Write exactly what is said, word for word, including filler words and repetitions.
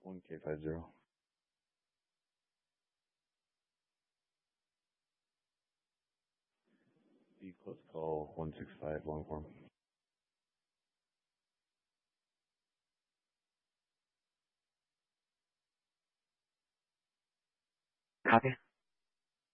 one K five zero. Be close call one six five long form. Copy.